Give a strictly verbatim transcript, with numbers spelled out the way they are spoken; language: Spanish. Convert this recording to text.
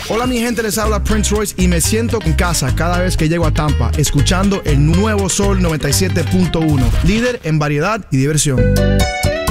Hola mi gente, les habla Prince Royce y me siento en casa cada vez que llego a Tampa, escuchando el nuevo Sol noventa y siete punto uno, líder en variedad y diversión.